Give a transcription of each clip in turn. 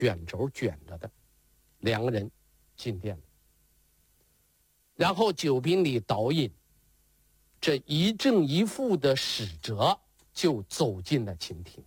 卷轴卷着的，两个人进殿了。然后酒宾里导引，这一正一负的使者就走进了秦庭。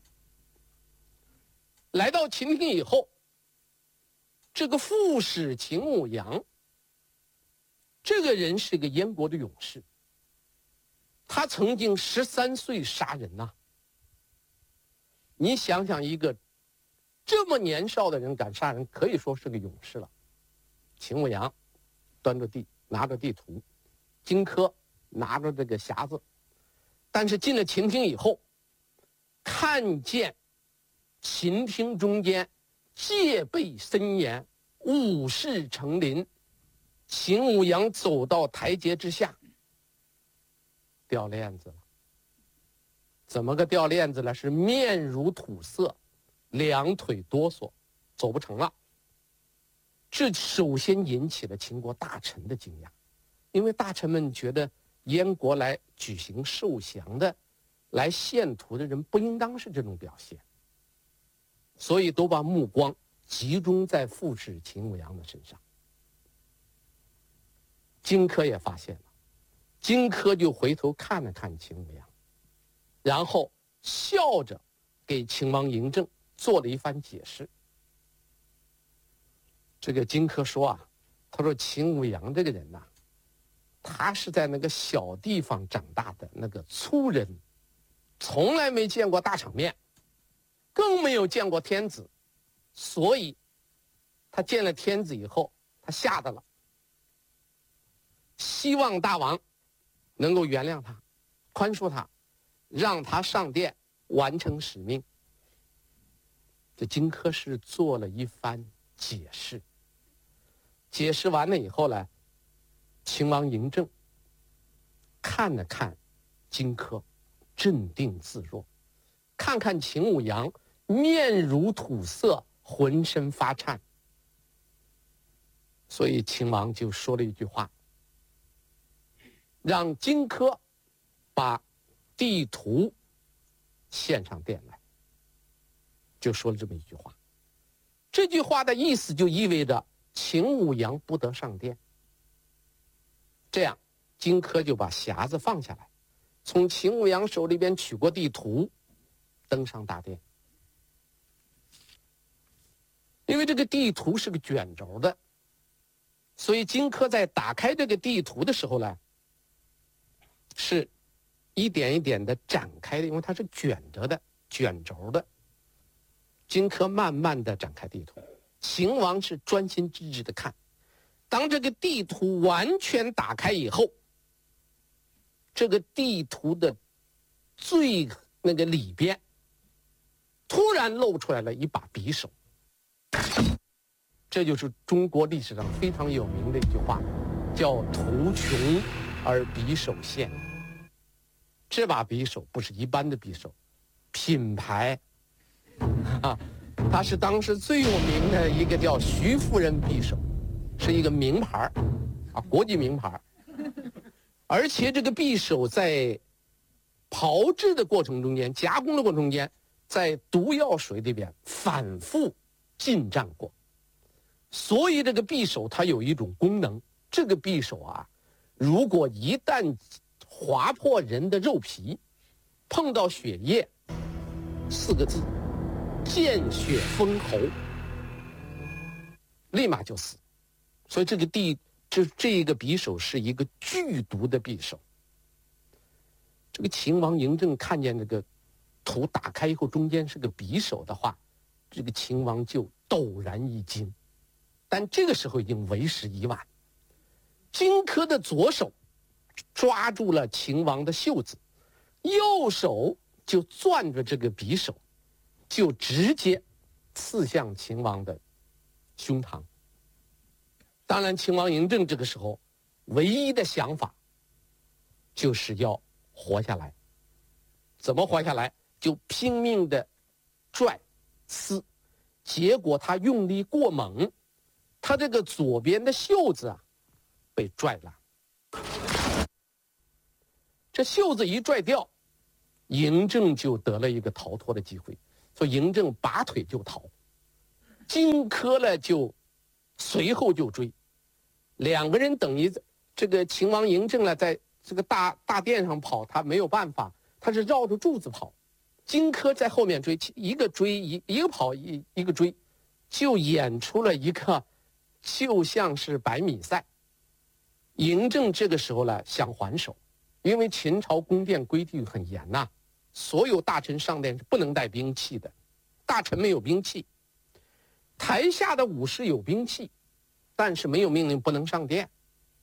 来到秦庭以后，这个副使秦舞阳，这个人是个燕国的勇士，他曾经13岁杀人呐。你想想，一个这么年少的人敢杀人，可以说是个勇士了。秦舞阳端着地，拿着地图，荆轲拿着这个匣子，但是进了秦庭以后，看见秦庭中间戒备森严，武士成林。秦舞阳走到台阶之下，掉链子了。怎么个掉链子了？是面如土色，两腿哆嗦，走不成了。这首先引起了秦国大臣的惊讶，因为大臣们觉得燕国来举行受降的、来献图的人不应当是这种表现，所以都把目光集中在副使秦舞阳的身上。荆轲也发现了，荆轲就回头看了看秦舞阳，然后笑着给秦王嬴政做了一番解释。这个荆轲说啊，他说秦舞阳这个人呐，他是在那个小地方长大的那个粗人，从来没见过大场面，更没有见过天子，所以他见了天子以后，他吓得了，希望大王能够原谅他，宽恕他，让他上殿完成使命。这荆轲是做了一番解释，解释完了以后呢，秦王嬴政看了看荆轲，镇定自若，看看秦舞阳面如土色，浑身发颤，所以秦王就说了一句话，让荆轲把地图献上殿来，就说了这么一句话。这句话的意思就意味着秦舞阳不得上殿。这样荆轲就把匣子放下来，从秦舞阳手里边取过地图，登上大殿。因为这个地图是个卷轴的，所以荆轲在打开这个地图的时候呢，是一点一点的展开的，因为它是卷着的，卷轴的。荆轲慢慢的展开地图，秦王是专心致志的看。当这个地图完全打开以后，这个地图的最那个里边突然露出来了一把匕首。这就是中国历史上非常有名的一句话，叫图穷而匕首现。这把匕首不是一般的匕首，品牌它是当时最有名的一个叫徐夫人匕首，是一个名牌国际名牌。而且这个匕首在炮制的过程中间，加工的过程中间，在毒药水里边反复浸蘸过，所以这个匕首它有一种功能，这个匕首啊，如果一旦划破人的肉皮，碰到血液，4个字，见血封喉，立马就死。所以这个匕首是一个剧毒的匕首。这个秦王嬴政看见这个图打开以后，中间是个匕首的话，这个秦王就陡然一惊。但这个时候已经为时已晚，荆轲的左手抓住了秦王的袖子，右手就攥着这个匕首，就直接刺向秦王的胸膛。当然秦王嬴政这个时候唯一的想法就是要活下来。怎么活下来？就拼命的拽撕，结果他用力过猛，他这个左边的袖子被拽烂。这袖子一拽掉，嬴政就得了一个逃脱的机会，所以嬴政拔腿就逃。 荆轲呢就随后就追，两个人等于这个秦王嬴政呢在这个大殿上跑，他没有办法，他是绕着柱子跑，荆轲在后面追，一个追一个跑一个追，就演出了一个就像是100米赛。嬴政这个时候呢想还手，因为秦朝宫殿规定很严呐，所有大臣上殿是不能带兵器的，大臣没有兵器，台下的武士有兵器，但是没有命令不能上殿。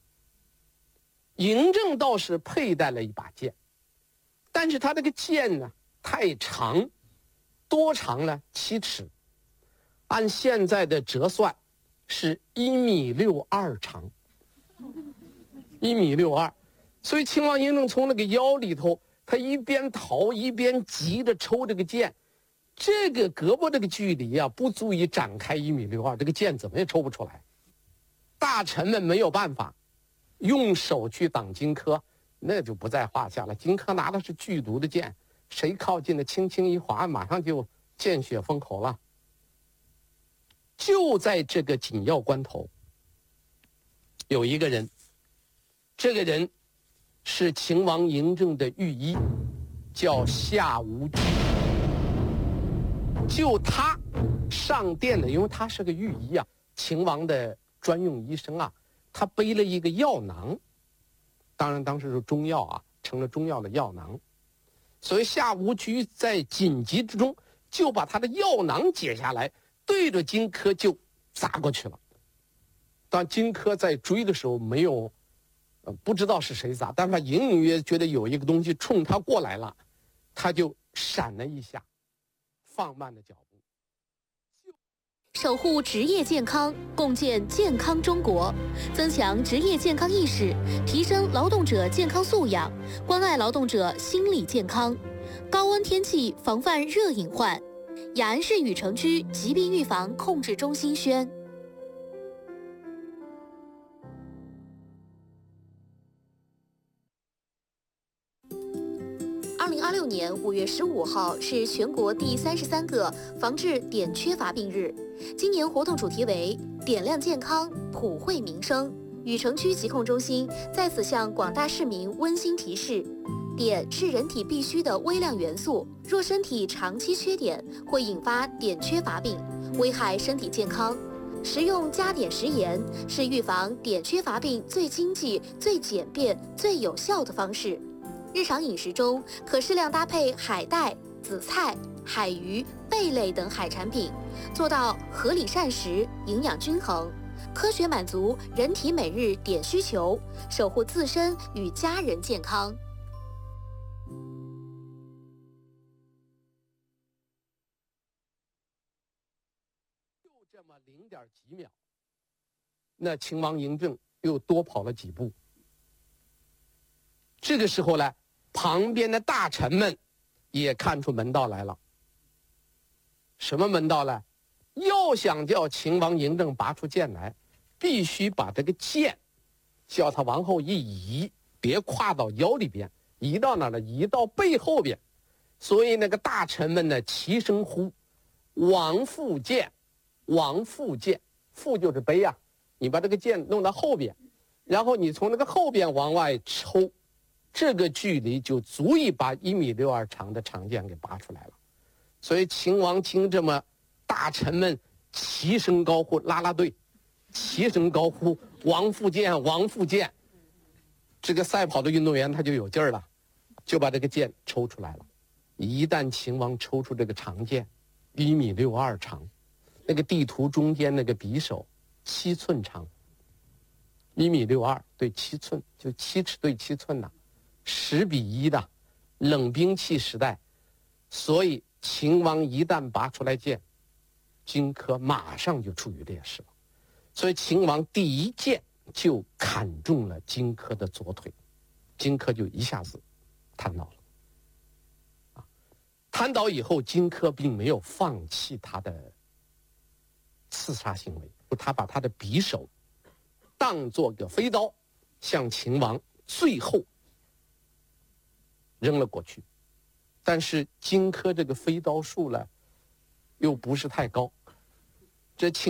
嬴政倒是佩戴了一把剑，但是他这个剑呢太长，多长呢？7尺，按现在的折算是1.62米长，1.62米。所以秦王嬴政从那个腰里头，他一边逃一边急着抽这个剑，这个胳膊这个距离啊，不足以展开1.62米，这个剑怎么也抽不出来。大臣们没有办法，用手去挡荆轲，那就不在话下了。荆轲拿的是剧毒的剑，谁靠近了，轻轻一划，马上就见血封喉了。就在这个紧要关头，有一个人，这个人是秦王嬴政的御医，叫夏无居。就他上殿的，因为他是个御医啊，秦王的专用医生啊，他背了一个药囊，当然当时是中药啊，成了中药的药囊。所以夏无居在紧急之中就把他的药囊解下来，对着荆轲就砸过去了。但荆轲在追的时候没有，不知道是谁砸，但他隐隐约觉得有一个东西冲他过来了，他就闪了一下，放慢了脚步。 守护职业健康，共建健康中国，增强职业健康意识，提升劳动者健康素养，关爱劳动者心理健康。高温天气防范热隐患。雅安市禹城区疾病预防控制中心宣。2026年5月15号是全国第33个防治碘缺乏病日。今年活动主题为“碘量健康，普惠民生”。禹城区疾控中心在此向广大市民温馨提示：碘是人体必需的微量元素，若身体长期缺碘，会引发碘缺乏病，危害身体健康。食用加碘食盐是预防碘缺乏病最经济、最简便、最有效的方式。日常饮食中可适量搭配海带、紫菜、海鱼、贝类等海产品，做到合理膳食、营养均衡，科学满足人体每日碘需求，守护自身与家人健康。 就这么0点几秒，那秦王嬴政又多跑了几步。这个时候呢，旁边的大臣们也看出门道来了。什么门道呢？要想叫秦王嬴政拔出剑来，必须把这个剑叫他往后一移，别跨到腰里边，移到哪儿呢？移到背后边。所以那个大臣们呢齐声呼：“王复剑，王复剑。”复就是背啊，你把这个剑弄到后边，然后你从那个后边往外抽，这个距离就足以把1.62米长的长剑给拔出来了。所以秦王听这么大臣们齐声高呼，啦啦队齐声高呼王复剑，王复剑，这个赛跑的运动员他就有劲儿了，就把这个剑抽出来了。一旦秦王抽出这个长剑，1.62米长，那个地图中间那个匕首7寸长，1.62米对7寸，就7尺对7寸呐，10比1的冷兵器时代。所以秦王一旦拔出来剑，荆轲马上就处于劣势了。所以秦王第一剑就砍中了荆轲的左腿，荆轲就一下子瘫倒了。瘫倒以后，荆轲并没有放弃他的刺杀行为，他把他的匕首当作个飞刀，向秦王最后扔了过去。但是荆轲这个飞刀术呢，又不是太高， 这清